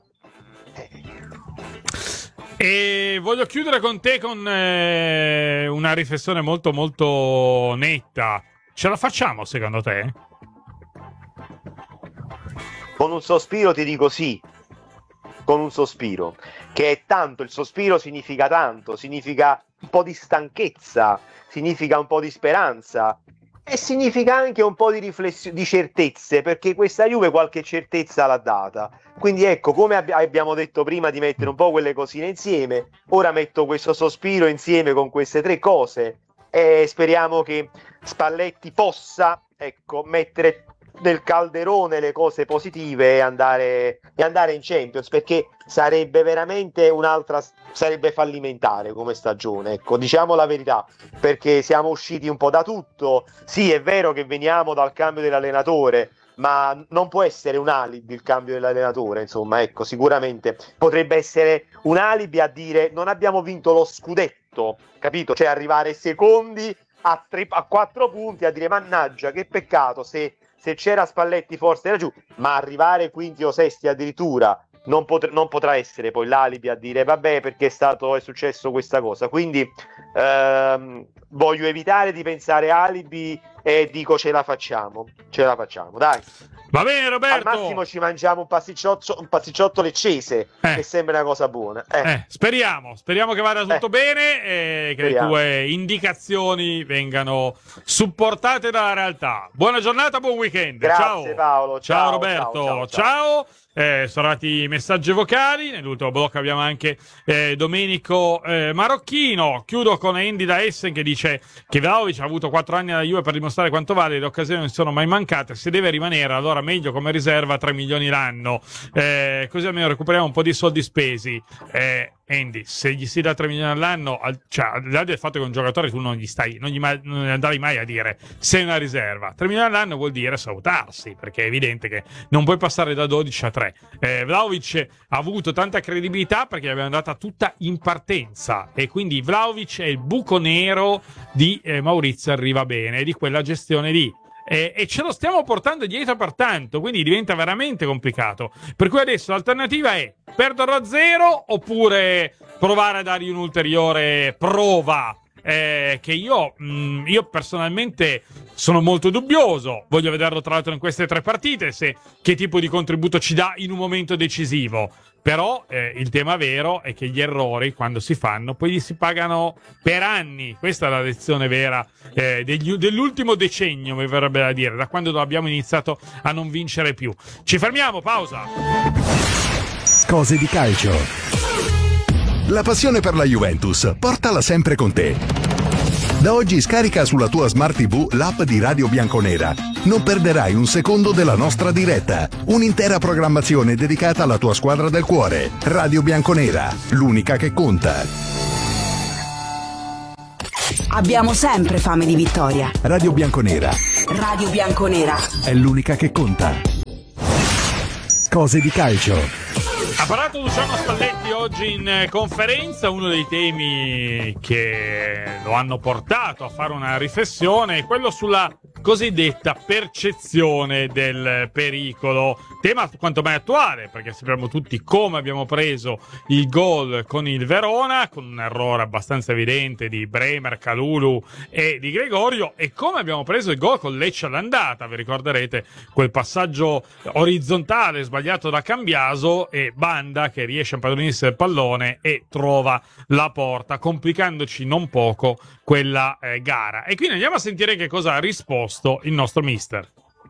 E voglio chiudere con te con una riflessione molto molto netta. Ce la facciamo secondo te? Con un sospiro ti dico sì, con un sospiro, che è tanto, il sospiro significa tanto, significa un po' di stanchezza, significa un po' di speranza e significa anche un po' di riflessione, di certezze, perché questa Juve qualche certezza l'ha data. Quindi ecco, come abbiamo detto prima di mettere un po' quelle cosine insieme, ora metto questo sospiro insieme con queste 3 cose e speriamo che Spalletti possa, ecco, mettere nel calderone le cose positive e andare in Champions, perché sarebbe veramente sarebbe fallimentare come stagione, ecco, diciamo la verità, perché siamo usciti un po' da tutto. Sì, è vero che veniamo dal cambio dell'allenatore, ma non può essere un alibi il cambio dell'allenatore, insomma, ecco, sicuramente potrebbe essere un alibi a dire non abbiamo vinto lo scudetto, capito? Cioè arrivare secondi a 4 punti, a dire mannaggia che peccato, se c'era Spalletti forse era giù, ma arrivare quinti o sesti addirittura non potrà essere poi l'alibi a dire vabbè perché è successo questa cosa. Quindi voglio evitare di pensare alibi e dico ce la facciamo, dai. Va bene Roberto. Al massimo ci mangiamo un pasticciotto leccese, che sembra una cosa buona. Speriamo che vada tutto bene e che le tue indicazioni vengano supportate dalla realtà. Buona giornata, buon weekend. Grazie, ciao Paolo. Ciao Roberto. Ciao. Sono arrivati i messaggi vocali. Nell'ultimo blocco abbiamo anche Domenico Marocchino. Chiudo con Andy da Essen che dice che Vlahovic ha avuto 4 anni alla Juve per dimostrare quanto vale, le occasioni non sono mai mancate, se deve rimanere allora meglio come riserva 3 milioni l'anno, così almeno recuperiamo un po' di soldi spesi. Andy, se gli si dà 3 milioni all'anno, cioè al di là del fatto che un giocatore tu non gli andavi mai a dire sei una riserva, 3 milioni all'anno vuol dire salutarsi, perché è evidente che non puoi passare da 12 a 3. Vlahovic ha avuto tanta credibilità perché l'abbiamo data tutta in partenza e quindi Vlahovic è il buco nero di Maurizio Arrivabene, di quella gestione lì. E ce lo stiamo portando dietro per tanto, quindi diventa veramente complicato. Per cui adesso l'alternativa è perderlo a 0 oppure provare a dargli un'ulteriore prova che io personalmente sono molto dubbioso. Voglio vederlo tra l'altro in queste 3 partite, che tipo di contributo ci dà in un momento decisivo. Però il tema vero è che gli errori, quando si fanno, poi li si pagano per anni. Questa è la lezione vera dell'ultimo decennio, mi verrebbe da dire, da quando abbiamo iniziato a non vincere più. Ci fermiamo, pausa. Cose di calcio. La passione per la Juventus, portala sempre con te. Da oggi scarica sulla tua Smart TV l'app di Radio Bianconera. Non perderai un secondo della nostra diretta. Un'intera programmazione dedicata alla tua squadra del cuore. Radio Bianconera, l'unica che conta. Abbiamo sempre fame di vittoria. Radio Bianconera. Radio Bianconera. È l'unica che conta. Cose di calcio. Ha parlato Luciano Spalletti oggi in conferenza. Uno dei temi che lo hanno portato a fare una riflessione è quello sulla cosiddetta percezione del pericolo, tema quanto mai attuale, perché sappiamo tutti come abbiamo preso il gol con il Verona, con un errore abbastanza evidente di Bremer, Kalulu e di Gregorio, e come abbiamo preso il gol con Lecce all'andata. Vi ricorderete quel passaggio orizzontale sbagliato da Cambiaso e Banda che riesce a impadronirsi del pallone e trova la porta, complicandoci non poco quella gara. E quindi andiamo a sentire che cosa ha risposto il nostro mister.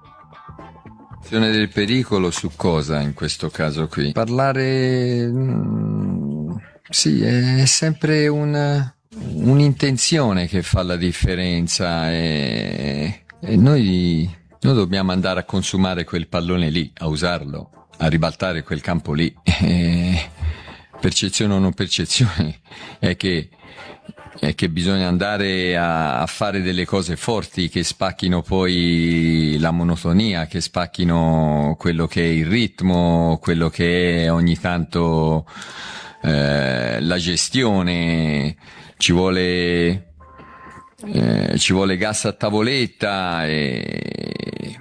Del pericolo su cosa in questo caso qui? Parlare sì, è sempre un'intenzione che fa la differenza, e noi dobbiamo andare a consumare quel pallone lì, a usarlo, a ribaltare quel campo lì. Percezione o non percezione è che bisogna andare a fare delle cose forti che spacchino poi la monotonia, che spacchino quello che è il ritmo, quello che è ogni tanto la gestione. Ci vuole gas a tavoletta e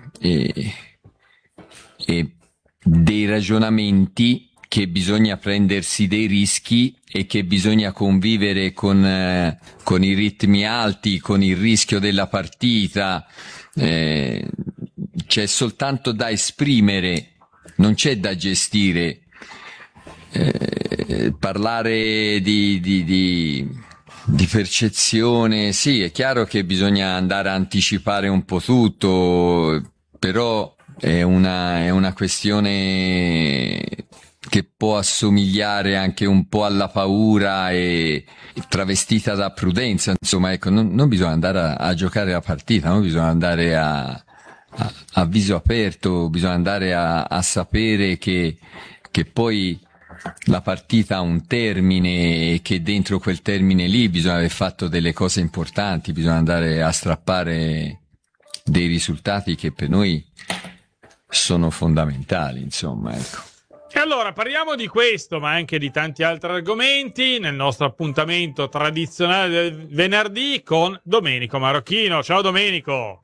dei ragionamenti, che bisogna prendersi dei rischi e che bisogna convivere con i ritmi alti, con il rischio della partita. C'è soltanto da esprimere, non c'è da gestire. Parlare di percezione, sì, è chiaro che bisogna andare a anticipare un po' tutto, però è una questione che può assomigliare anche un po' alla paura e travestita da prudenza. Insomma, ecco, non bisogna andare a giocare la partita, non bisogna andare a viso aperto, bisogna andare a sapere che poi la partita ha un termine e che dentro quel termine lì bisogna aver fatto delle cose importanti, bisogna andare a strappare dei risultati che per noi sono fondamentali, insomma, ecco. E allora parliamo di questo, ma anche di tanti altri argomenti nel nostro appuntamento tradizionale del venerdì con Domenico Marocchino. Ciao Domenico.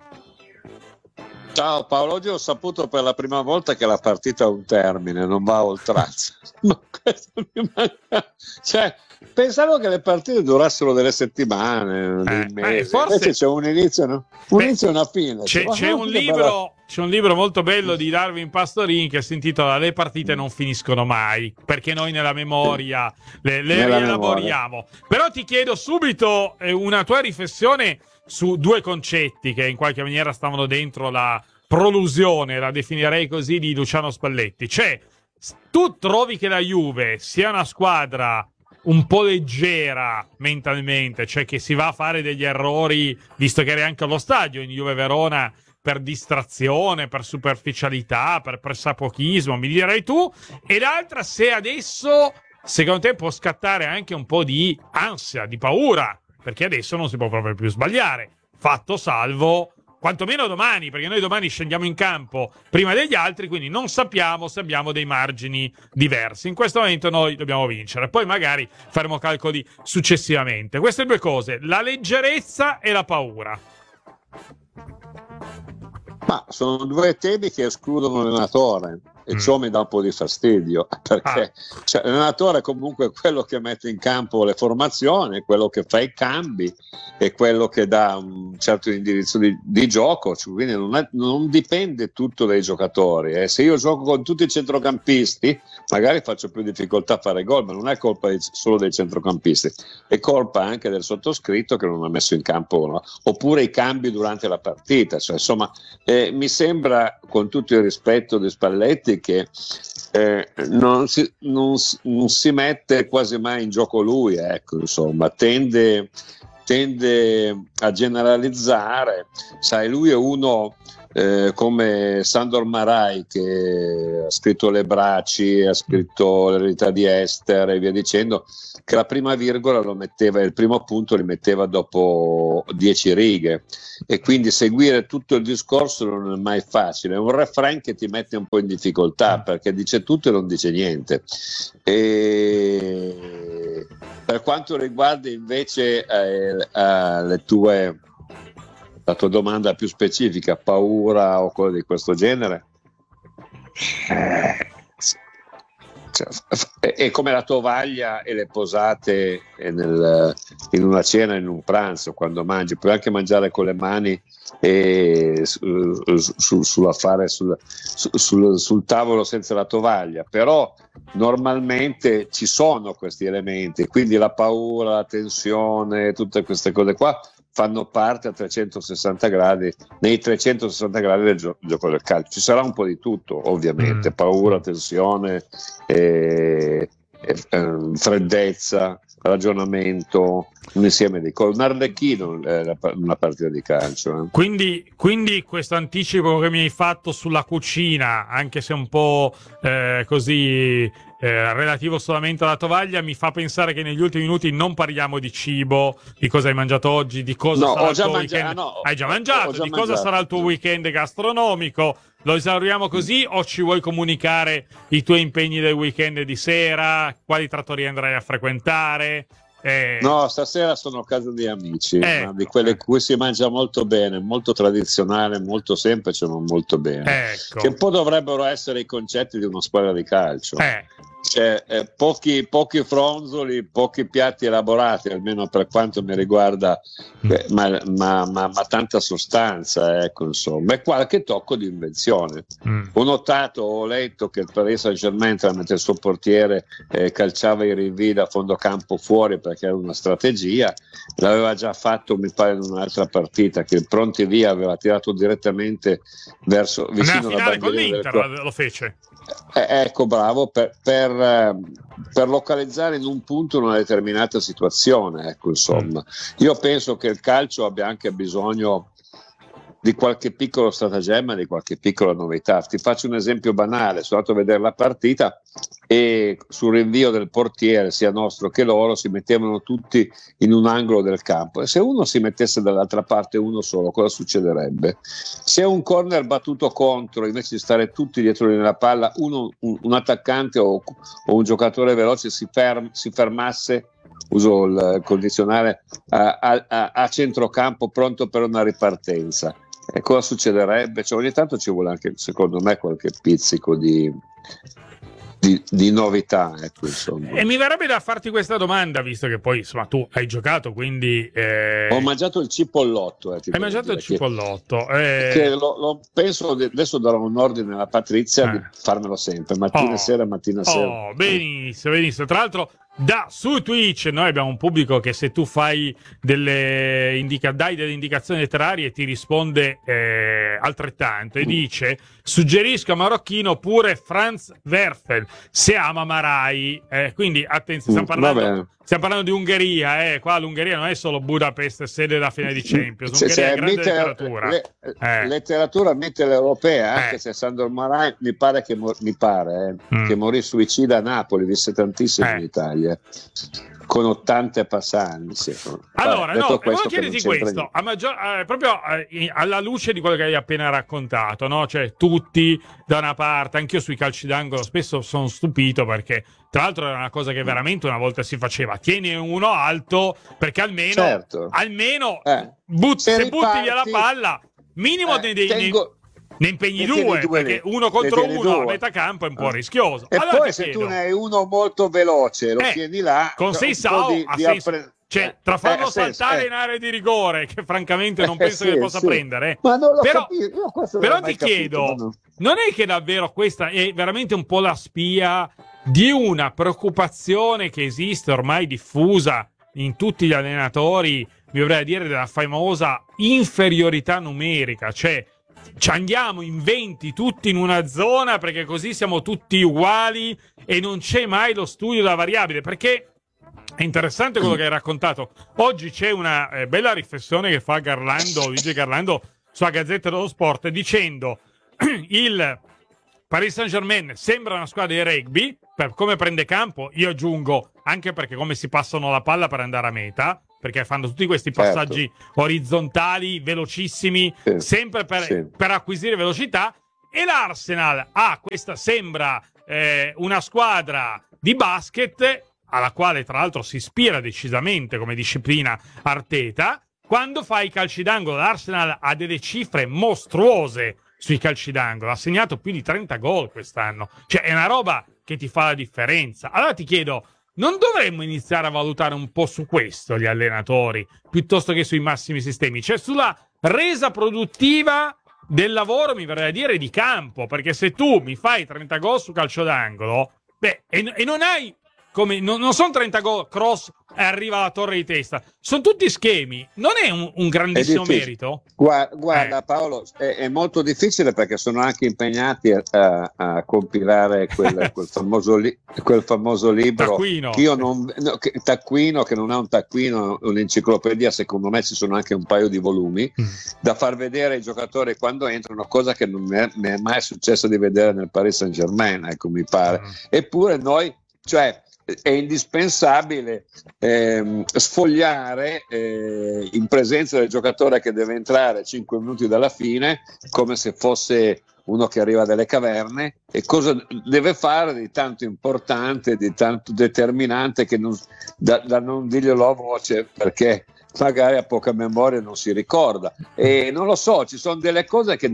Ciao Paolo, oggi ho saputo per la prima volta che la partita ha un termine, non va a oltranza. Ma questo mi manca. Cioè, pensavo che le partite durassero delle settimane, dei mesi. Forse invece c'è un inizio, no? Un inizio e una fine. C'è un libro molto bello di Darwin Pastorin che si intitola Le partite non finiscono mai, perché noi nella memoria le rielaboriamo. Però ti chiedo subito una tua riflessione su due concetti che in qualche maniera stavano dentro la prolusione, la definirei così, di Luciano Spalletti. Cioè, tu trovi che la Juve sia una squadra un po' leggera mentalmente, cioè che si va a fare degli errori, visto che eri anche allo stadio in Juve Verona, per distrazione, per superficialità, per pressapochismo, mi direi tu, e l'altra se adesso, secondo te, può scattare anche un po' di ansia, di paura, perché adesso non si può proprio più sbagliare, fatto salvo, quantomeno domani, perché noi domani scendiamo in campo prima degli altri, quindi non sappiamo se abbiamo dei margini diversi. In questo momento noi dobbiamo vincere, poi magari faremo calcoli successivamente. Queste due cose, la leggerezza e la paura. Ma sono due temi che escludono l'allenatore, e ciò mi dà un po' di fastidio, perché cioè, l'allenatore è comunque quello che mette in campo le formazioni, quello che fa i cambi, è quello che dà un certo indirizzo di gioco, cioè, quindi non dipende tutto dai giocatori. Se io gioco con tutti i centrocampisti magari faccio più difficoltà a fare gol, ma non è colpa solo dei centrocampisti, è colpa anche del sottoscritto che non ha messo in campo, no? Oppure i cambi durante la partita. Cioè, insomma, mi sembra, con tutto il rispetto di Spalletti, che non si mette quasi mai in gioco lui, ecco, insomma, tende a generalizzare. Sai, lui è uno come Sandor Marai, che ha scritto Le Braci, ha scritto L'eredità di Esther e via dicendo, che la prima virgola lo metteva, il primo punto li metteva dopo 10 righe, e quindi seguire tutto il discorso non è mai facile. È un refrain che ti mette un po' in difficoltà, perché dice tutto e non dice niente. E per quanto riguarda invece la tua domanda più specifica, paura o cose di questo genere, è come la tovaglia e le posate in una cena, in un pranzo, quando mangi puoi anche mangiare con le mani e sul tavolo senza la tovaglia, però normalmente ci sono questi elementi, quindi la paura, la tensione, tutte queste cose qua fanno parte a 360 gradi, nei 360 gradi del gioco del calcio. Ci sarà un po' di tutto, ovviamente, paura, tensione, freddezza, ragionamento, un insieme di cose, un arlecchino, una partita di calcio. Quindi questo anticipo che mi hai fatto sulla cucina, anche se un po' così relativo solamente alla tovaglia, mi fa pensare che negli ultimi minuti non parliamo di cibo, di cosa hai mangiato oggi, di cosa sarà il tuo weekend. Hai già mangiato, di cosa sarà il tuo weekend gastronomico. Lo esauriamo così, o ci vuoi comunicare i tuoi impegni del weekend di sera, quali trattorie andrai a frequentare? No, stasera sono a casa di amici, di quelle cui si mangia molto bene, molto tradizionale, molto semplice, ma molto bene. Ecco. Che un po' dovrebbero essere i concetti di una squadra di calcio. Cioè, pochi fronzoli, pochi piatti elaborati, almeno per quanto mi riguarda, ma tanta sostanza, ecco, insomma, e qualche tocco di invenzione. Ho notato, ho letto che il Paris Saint-Germain, tramite il suo portiere, calciava i rinvii da fondo campo fuori perché era una strategia. L'aveva già fatto, mi pare, in un'altra partita, che il pronti via aveva tirato direttamente vicino alla finale con bandierina l'Inter, lo fece. Ecco, bravo, per localizzare in un punto una determinata situazione, ecco, insomma. Io penso che il calcio abbia anche bisogno di qualche piccolo stratagemma, di qualche piccola novità. Ti faccio un esempio banale: sono andato a vedere la partita e sul rinvio del portiere, sia nostro che loro, si mettevano tutti in un angolo del campo, e se uno si mettesse dall'altra parte, uno solo, cosa succederebbe? Se un corner battuto contro, invece di stare tutti dietro nella palla, un attaccante o un giocatore veloce si fermasse, uso il condizionale, a centrocampo, pronto per una ripartenza, e cosa succederebbe? Cioè, ogni tanto ci vuole anche, secondo me, qualche pizzico di novità, ecco, insomma. E mi verrebbe da farti questa domanda, visto che poi, insomma, tu hai giocato, quindi ho mangiato il cipollotto. Hai mangiato il cipollotto, che lo penso, adesso darò un ordine alla Patrizia di farmelo sempre, mattina sera. Benissimo. Tra l'altro, su Twitch noi abbiamo un pubblico che, se tu fai dai delle indicazioni letterarie, ti risponde altrettanto, e dice: suggerisco a Marocchino pure Franz Werfel se ama Marai. Quindi attenzione, stiamo parlando di Ungheria, qua l'Ungheria non è solo Budapest, sede della finale di Champions. Ungheria è grande letteratura. Letteratura mitteleuropea, anche se Sandor Marai mi pare che morì suicida a Napoli, visse tantissimo in Italia, con 80 passanti. Allora, volevo chiederti questo, proprio alla luce di quello che hai appena raccontato, no? Cioè, tutti da una parte, anch'io sui calci d'angolo spesso sono stupito, perché tra l'altro era una cosa che veramente una volta si faceva: tieni uno alto, perché almeno se butti via la palla, minimo ne impegni due, perché uno contro uno a metà campo è un po' rischioso. E allora poi se tu ne hai uno molto veloce, lo tieni là con Seisao ha senso. Cioè, tra farlo saltare in area di rigore, che francamente non penso che possa prendere, ma non lo però, capisco. Però ti chiedo, non è che davvero questa è veramente un po' la spia di una preoccupazione che esiste ormai diffusa in tutti gli allenatori, mi vorrei dire, della famosa inferiorità numerica, cioè ci andiamo in 20 tutti in una zona perché così siamo tutti uguali e non c'è mai lo studio della variabile, perché è interessante quello che hai raccontato. Oggi c'è una bella riflessione che fa Luigi Garlando sulla Gazzetta dello Sport, dicendo il Paris Saint-Germain sembra una squadra di rugby per come prende campo, io aggiungo anche perché come si passano la palla per andare a meta, perché fanno tutti questi passaggi orizzontali velocissimi, sempre per acquisire velocità, e l'Arsenal ha questa sembra una squadra di basket alla quale tra l'altro si ispira decisamente come disciplina Arteta. Quando fa i calci d'angolo, l'Arsenal ha delle cifre mostruose sui calci d'angolo, ha segnato più di 30 gol quest'anno, cioè è una roba che ti fa la differenza. Allora ti chiedo, non dovremmo iniziare a valutare un po' su questo gli allenatori, piuttosto che sui massimi sistemi, cioè sulla resa produttiva del lavoro, mi verrei a dire, di campo, perché se tu mi fai 30 gol su calcio d'angolo, e non hai come non sono 30 gol cross e arriva la torre di testa, sono tutti schemi, non è un grandissimo merito? Guarda Paolo, è molto difficile perché sono anche impegnati a compilare quel famoso libro Taccuino. Taccuino, che non è un taccuino, un'enciclopedia, secondo me ci sono anche un paio di volumi da far vedere ai giocatori quando entrano, cosa che non mi è mai successo di vedere nel Paris Saint-Germain, ecco, mi pare. Eppure noi, cioè, è indispensabile sfogliare in presenza del giocatore che deve entrare 5 minuti dalla fine, come se fosse uno che arriva dalle caverne, e cosa deve fare di tanto importante, di tanto determinante, che da non dirglielo a voce, perché magari a poca memoria non si ricorda. E non lo so, ci sono delle cose che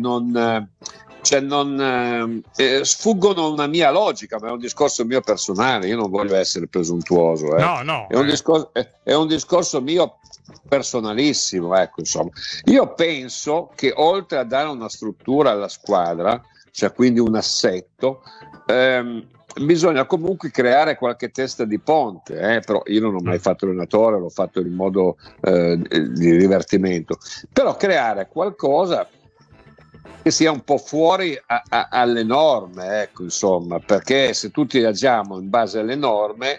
sfuggono una mia logica, ma è un discorso mio personale, io non voglio essere presuntuoso, no. È un discorso mio personalissimo, ecco, insomma. Io penso che oltre a dare una struttura alla squadra, cioè quindi un assetto, bisogna comunque creare qualche testa di ponte, però io non ho mai fatto allenatore, l'ho fatto in modo di divertimento, però creare qualcosa che sia un po' fuori alle norme, ecco, insomma, perché se tutti agiamo in base alle norme,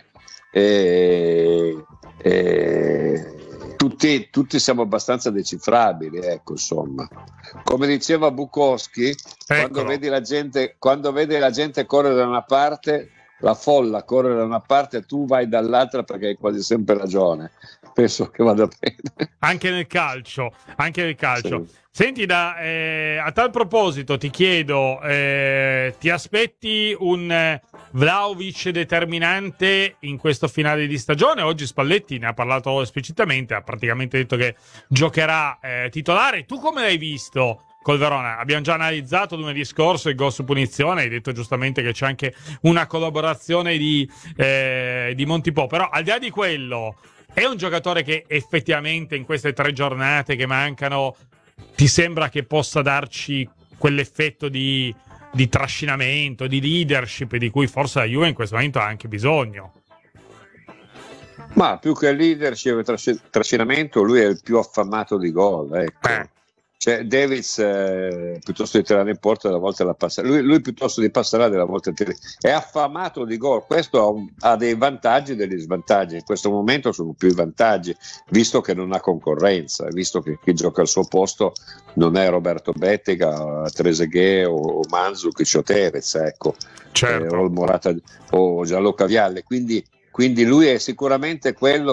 tutti siamo abbastanza decifrabili, ecco, insomma. Come diceva Bukowski, quando vedi la gente correre da una parte, la folla corre da una parte e tu vai dall'altra, perché hai quasi sempre ragione. Penso che vada bene. Anche nel calcio. Sì. Senti, a tal proposito ti chiedo, ti aspetti un Vlahovic determinante in questo finale di stagione? Oggi Spalletti ne ha parlato esplicitamente, ha praticamente detto che giocherà titolare. Tu come l'hai visto col Verona? Abbiamo già analizzato lunedì scorso il gol su punizione, hai detto giustamente che c'è anche una collaborazione di Montipò, però al di là di quello è un giocatore che effettivamente in queste 3 giornate che mancano ti sembra che possa darci quell'effetto di trascinamento, di leadership di cui forse la Juve in questo momento ha anche bisogno? Ma più che leadership e trascinamento, lui è il più affamato di gol, ecco. Cioè Davids piuttosto di tirare in porta della volta la passa, lui piuttosto di passare della volta è affamato di gol. Questo ha dei vantaggi e degli svantaggi. In questo momento sono più i vantaggi, visto che non ha concorrenza, visto che chi gioca al suo posto non è Roberto Bettega, Trezeguet o Mandzukic o Tevez, ecco, certo. o Morata o Gianluca Vialli, quindi lui è sicuramente quello che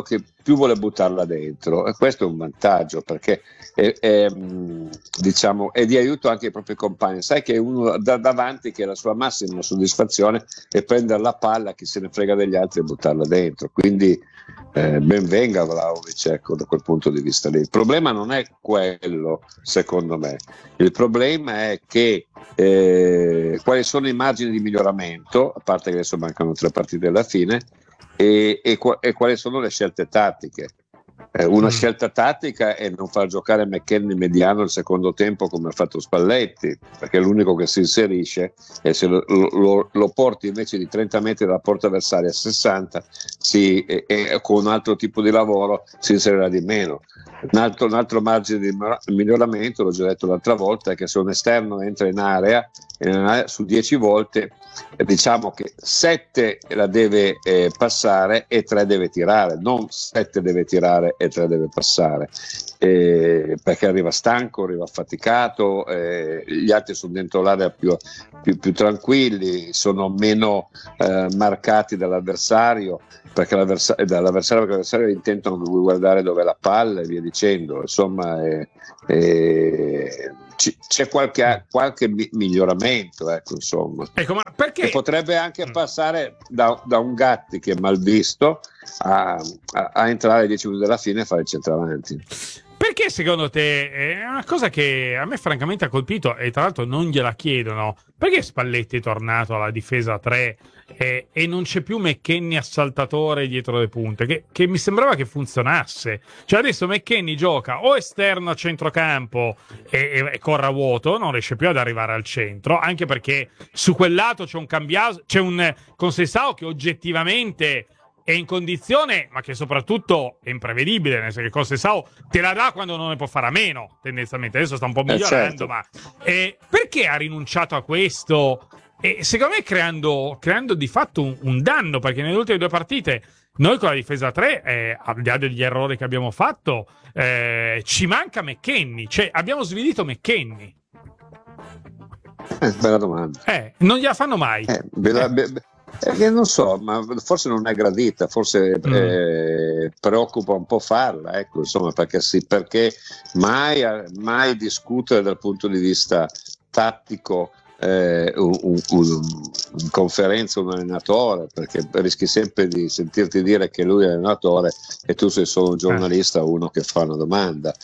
più vuole buttarla dentro, e questo è un vantaggio perché diciamo, è di aiuto anche ai propri compagni. Sai che uno davanti che la sua massima soddisfazione è prendere la palla, chi se ne frega degli altri, e buttarla dentro, quindi ben venga Vlahovic, ecco, da quel punto di vista lì. Il problema non è quello, secondo me, il problema è che quali sono i margini di miglioramento, a parte che adesso mancano 3 partite alla fine, e quali sono le scelte tattiche. Una scelta tattica è non far giocare McKennie mediano il secondo tempo come ha fatto Spalletti, perché è l'unico che si inserisce, e se lo porti invece di 30 metri dalla porta avversaria a 60 e con un altro tipo di lavoro si inserirà di meno. Un altro margine di miglioramento, l'ho già detto l'altra volta, è che se un esterno entra in area su 10 volte, diciamo che 7 la deve passare e 3 deve tirare, non 7 deve tirare e 3 deve passare, perché arriva stanco, arriva affaticato, gli altri sono dentro l'area più tranquilli, sono meno marcati dall'avversario, perché l'avversario intentano guardare dove è la palla e via dicendo. Insomma, c'è qualche miglioramento, ecco, insomma. Ecco, ma perché? E potrebbe anche passare da un Gatti che è mal visto a entrare ai 10 minuti della fine e fare il centravanti. Perché secondo te è una cosa che a me francamente ha colpito, e tra l'altro non gliela chiedono, perché Spalletti è tornato alla difesa 3 e non c'è più McKennie assaltatore dietro le punte, che mi sembrava che funzionasse? Cioè adesso McKennie gioca o esterno a centrocampo e corre a vuoto, non riesce più ad arrivare al centro, anche perché su quel lato c'è un Conceição che oggettivamente è in condizione, ma che soprattutto è imprevedibile, nel senso che Conceição te la dà quando non ne può fare a meno, tendenzialmente. Adesso sta un po' migliorando, certo. Ma perché ha rinunciato a questo? E secondo me creando di fatto un danno, perché nelle ultime 2 partite noi con la difesa 3, al di là degli errori che abbiamo fatto, ci manca McKennie, cioè abbiamo svilito McKennie. Bella domanda. Non gliela fanno mai. Non so, ma forse non è gradita, forse preoccupa un po' farla, ecco, insomma, perché mai discutere dal punto di vista tattico in conferenza un allenatore, perché rischi sempre di sentirti dire che lui è allenatore e tu sei solo un giornalista, uno che fa una domanda.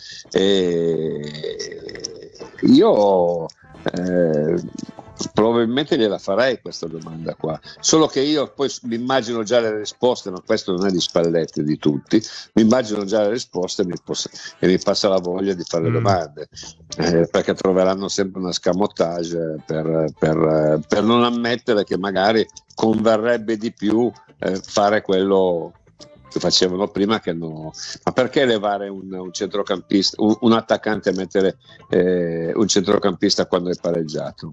Io probabilmente gliela farei questa domanda qua, solo che io poi mi immagino già le risposte, ma questo non è di Spalletti, di tutti, mi immagino già le risposte e mi passa la voglia di fare le domande, perché troveranno sempre una escamotage per non ammettere che magari converrebbe di più fare quello che facevano prima, che no. Ma perché levare un centrocampista, un attaccante, e mettere un centrocampista quando è pareggiato?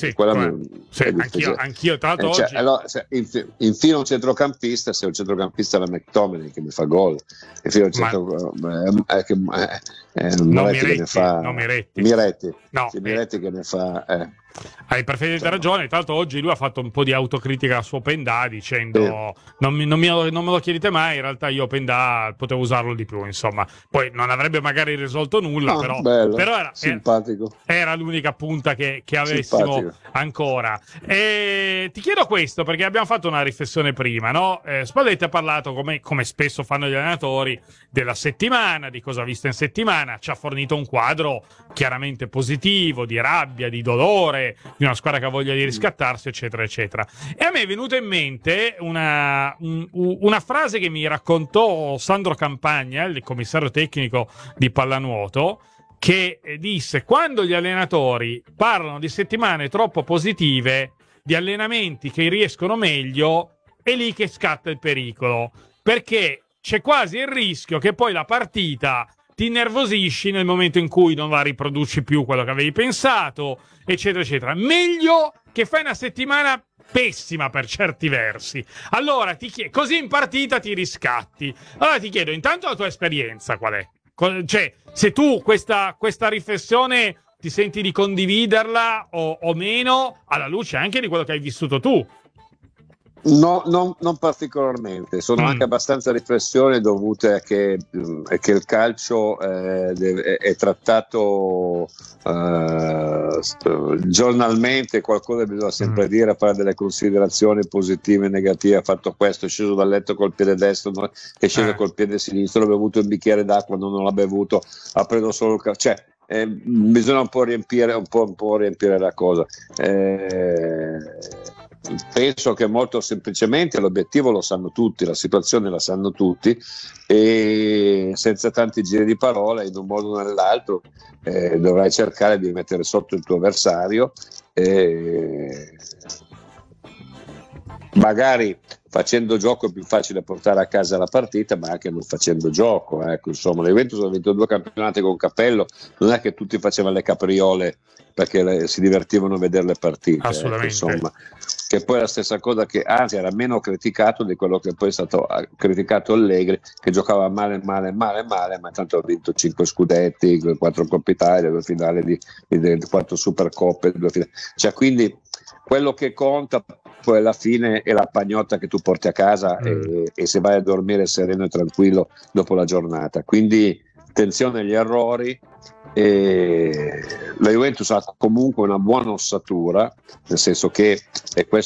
Anch'io tra l'altro oggi... allora, infilo un centrocampista, se un centrocampista la McTominay che mi fa gol, infilo Miretti che ne fa Hai perfettamente ragione. Tra l'altro oggi lui ha fatto un po' di autocritica su Openda, dicendo non me lo chiedete mai, in realtà io Openda potevo usarlo di più, insomma. Poi non avrebbe magari risolto nulla, però simpatico. Era l'unica punta che avessimo simpatico. Ancora. E ti chiedo questo perché abbiamo fatto una riflessione prima, no? Spalletti ha parlato, come spesso fanno gli allenatori, della settimana, di cosa ha visto in settimana, ci ha fornito un quadro chiaramente positivo, di rabbia, di dolore, di una squadra che ha voglia di riscattarsi, eccetera, eccetera. E a me è venuta in mente una frase che mi raccontò Sandro Campagna, il commissario tecnico di pallanuoto, che disse: quando gli allenatori parlano di settimane troppo positive, di allenamenti che riescono meglio, è lì che scatta il pericolo, perché c'è quasi il rischio che poi la partita ti innervosisci nel momento in cui non la riproduci più quello che avevi pensato, eccetera, eccetera. Meglio che fai una settimana pessima per certi versi. Allora così in partita ti riscatti. Allora ti chiedo intanto la tua esperienza qual è? Cioè, se tu questa riflessione ti senti di condividerla o meno, alla luce anche di quello che hai vissuto tu. No, non particolarmente, sono anche abbastanza riflessioni dovute a che il calcio è trattato giornalmente, qualcosa bisogna sempre dire, fare delle considerazioni positive e negative. Ha fatto questo, è sceso dal letto col piede destro, è sceso col piede sinistro, ha bevuto un bicchiere d'acqua, non l'ha bevuto, ha preso solo il caffè, bisogna un po' riempire la cosa. Penso che molto semplicemente l'obiettivo lo sanno tutti, la situazione la sanno tutti, e senza tanti giri di parole, in un modo o nell'altro dovrai cercare di mettere sotto il tuo avversario, magari facendo gioco è più facile portare a casa la partita, ma anche non facendo gioco, ecco. Insomma, la Juventus ha vinto 2 campionati con Cappello, non è che tutti facevano le capriole perché si divertivano a vedere le partite, assolutamente. Insomma, che poi è la stessa cosa, che anzi era meno criticato di quello che poi è stato criticato Allegri, che giocava male, ma tanto ha vinto 5 scudetti, 4 Coppe Italia, 2 finali di 4 Supercoppe, 2 finali. Cioè, quindi quello che conta poi alla fine è la pagnotta che tu porti a casa e se vai a dormire sereno e tranquillo dopo la giornata. Quindi attenzione agli errori. La Juventus ha comunque una buona ossatura, nel senso che, e questo